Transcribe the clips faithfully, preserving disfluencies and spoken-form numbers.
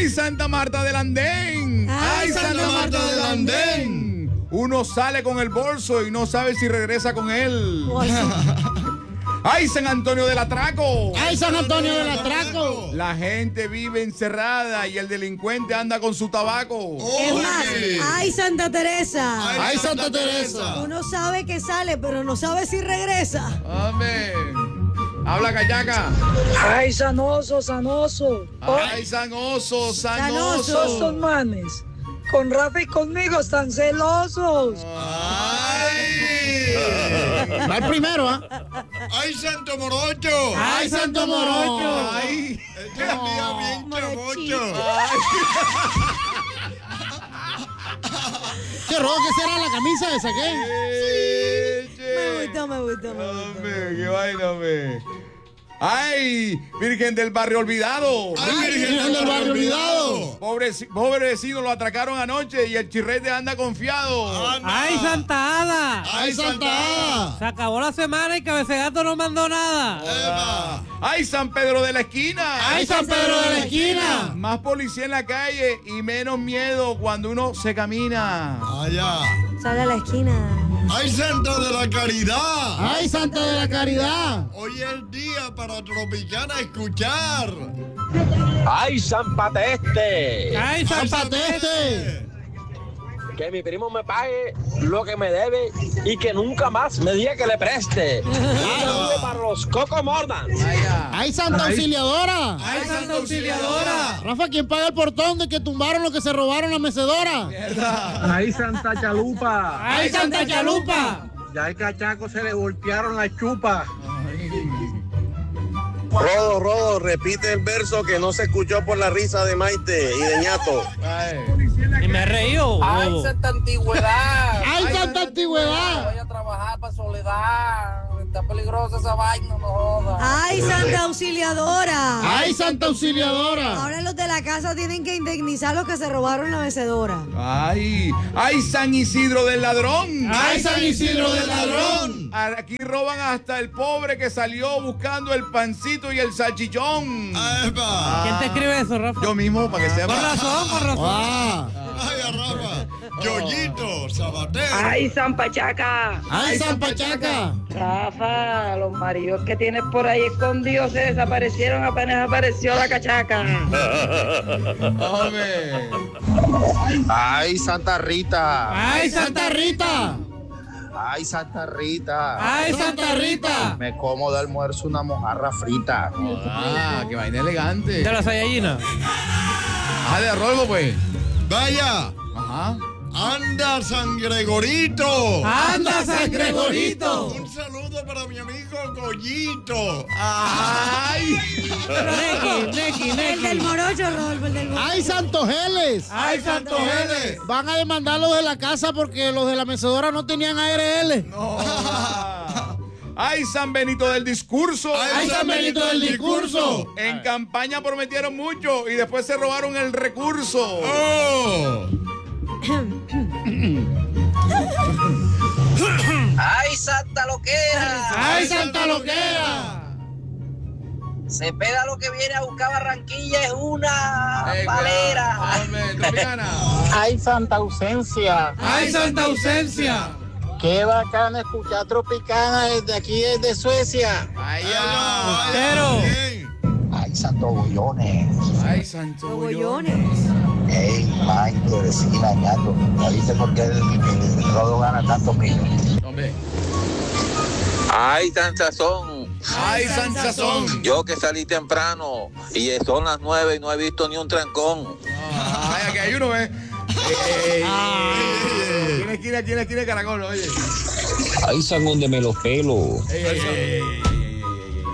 ¡Ay, Santa Marta del Andén! ¡Ay, Santa Marta del Andén! Uno sale con el bolso y no sabe si regresa con él. ¡Ay, San Antonio del Atraco! ¡Ay, San Antonio del Atraco! La gente vive encerrada y el delincuente anda con su tabaco. Es más, ¡ay, Santa Teresa! ¡Ay, Ay Santa, Santa Teresa! Uno sabe que sale, pero no sabe si regresa. ¡Amén! Habla, callaca. ¡Ay, Sanoso, Sanoso! ¡Ay, Sanoso, Sanoso! Esos manes, con Rafa y conmigo están celosos. ¡Ay! Va el primero, ¿ah? ¿eh? ¡Ay, Santo Morocho! ¡Ay, Santo Morocho! ¡Ay! Este es mío bien chamocho. ¿Qué rojo que será la camisa esa, qué? Sí, Me gustó, me gustó, me gustó. Hombre, qué vaina, hombre. ¡Ay, Virgen del Barrio Olvidado! ¡Ay, Virgen del Barrio Olvidado! Pobre, pobre vecino, lo atracaron anoche y el chirrete anda confiado. ¡Ay, Santa Ada! ¡Ay, Santa Ada! Se acabó la semana y Cabecegato no mandó nada. Eva. ¡Ay, San Pedro de la Esquina! ¡Ay, San Pedro de la Esquina! Más policía en la calle y menos miedo cuando uno se camina. Allá. Sale a la esquina. ¡Ay, Santa de la Caridad! ¡Ay, Santa de la Caridad! Hoy es el día para Tropicana escuchar. ¡Ay, San Pateste! ¡Ay, San Pateste! Que mi primo me pague lo que me debe y que nunca más me diga que le preste. Un saludo para los Coco Mordan. ¡Ay, Santa Auxiliadora! ¡Ay, Santa Auxiliadora! Rafa, ¿quién paga el portón de que tumbaron lo que se robaron la mecedora? ¡Ay, Santa Chalupa! ¡Ay, Santa Chalupa! Ya al cachaco se le voltearon las chupas. Rodo, Rodo, repite el verso que no se escuchó por la risa de Maite y de Ñato. Y me he reído. ¡Ay, Santa Antigüedad! ¡Ay, Santa Antigüedad! Voy a trabajar para Soledad. Está peligrosa esa vaina, no jodas. ¡Ay, Santa Auxiliadora! ¡Ay, Santa Auxiliadora! Ahora los de la casa tienen que indemnizar a los que se robaron la mecedora. ¡Ay! ¡Ay, San Isidro del Ladrón! ¡Ay, San Isidro del Ladrón! Aquí roban hasta el pobre que salió buscando el pancito y el salchichón. ¡Epa! ¿Quién te escribe eso, Rafa? Yo mismo, para que sepa. Con razón, con razón. ¡Ah! ¡Ay, Rafa! ¡Yoyito, Sabater! ¡Ay, San Pachaca! ¡Ay, San Pachaca! Rafa, los maridos que tienes por ahí escondidos se desaparecieron apenas apareció la cachaca. Hombre. ¡Ay, Santa Rita! ¡Ay, Santa Rita! ¡Ay, Santa Rita! ¡Ay, Santa Rita! Me como de almuerzo una mojarra frita. Ah, qué vaina elegante. De la Sayayina. Ah, de arroyo, pues. ¡Vaya! Ajá. ¡Anda, San Gregorito! ¡Anda, San Gregorito! Un saludo para mi amigo Goyito. ¡Ay! Neki, Neki, El del Neki. morocho, Rodolfo, el del morocho. ¡Ay, Santo Geles! ¡Ay, Santo Geles! Van a demandar los de la casa porque los de la mecedora no tenían A R L. No. ¡Ay, San Benito del Discurso! ¡Ay, San Benito del Discurso! En campaña prometieron mucho y después se robaron el recurso. ¡Oh! ¡Ay, Santa Loquera! ¡Ay, Santa Loquera! Cepeda lo que viene a buscar Barranquilla es una Eh, palera. cuidado, hombre, Tropicana. ¡Ay, Santa Ausencia! ¡Ay, Santa Ausencia! ¡Qué bacana escuchar Tropicana desde aquí, desde Suecia! Allá. Pero. ¡Ay, Santo Bollones! Ay, Santo Cogollones. ¡Ey, Maite, vecina, ñato! ¿Ya viste por qué el, el Rodo gana tantos millones? Hombre. ¡Ay, San Sazón! Ay, San Sazón. Yo que salí temprano y son las nueve y no he visto ni un trancón. Ay, aquí hay uno, ¿eh? Ey, aquí en la esquina, aquí en la esquina de Caracol, oye. ¡Ay, San Húndeme los pelos! Ey, ey, ey, ey, ey, ey, ey.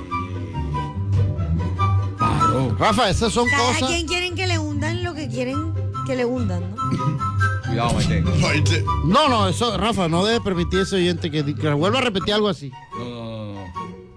Paro. Rafa, esas son Cada cosas. quien quieren que le hundan lo que quieren que le hundan, ¿no? Cuidado, Maite. Maite. No, no, eso, Rafa, no debe permitir a ese oyente que, que vuelva a repetir algo así. No, no, no, no.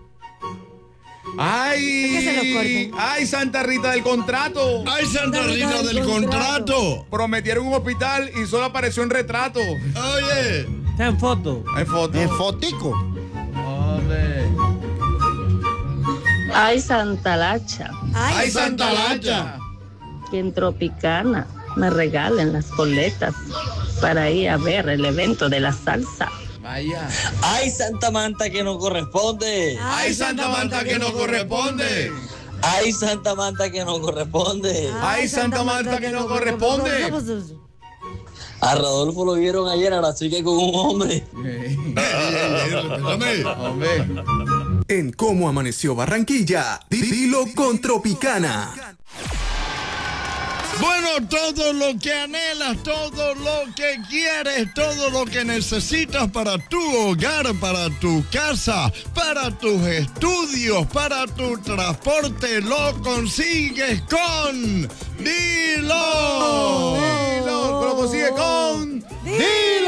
¡Ay! Es que se los corten. ¡Ay, Santa Rita del contrato! ¡Ay, Santa Rita del contrato. contrato! Prometieron un hospital y solo apareció en retrato. Oye. Está en foto. En foto. En fotico. Hombre. ¡Ay, Santa Lacha! Ay, ¡Ay, Santa Santa Lacha! que en Tropicana me regalen las boletas para ir a ver el evento de la salsa. Vaya. ¡Ay, Santa Manta que no corresponde! ¡Ay, Santa Manta que no corresponde! ¡Ay, Santa Manta que no corresponde! Ay, Santa Marta que no corresponde. A Rodolfo lo vieron ayer a la chica con un hombre. Respétame. Hombre. En Cómo Amaneció Barranquilla, dilo con Tropicana. Bueno, todo lo que anhelas, todo lo que quieres, todo lo que necesitas para tu hogar, para tu casa, para tus estudios, para tu transporte, lo consigues con Dilo. Dilo. Lo consigue con Dilo.